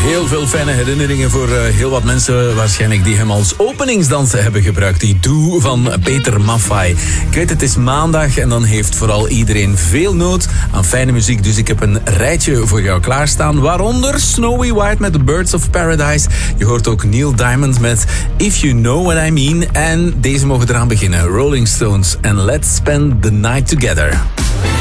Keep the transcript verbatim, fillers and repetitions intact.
Heel veel fijne herinneringen voor uh, heel wat mensen waarschijnlijk die hem als openingsdans hebben gebruikt. Die Doe van Peter Maffay. Ik weet, het is maandag en dan heeft vooral iedereen veel nood aan fijne muziek. Dus ik heb een rijtje voor jou klaarstaan. Waaronder Snowy White met The Birds of Paradise. Je hoort ook Neil Diamond met If You Know What I Mean. En deze mogen eraan beginnen. Rolling Stones en Let's Spend the Night Together.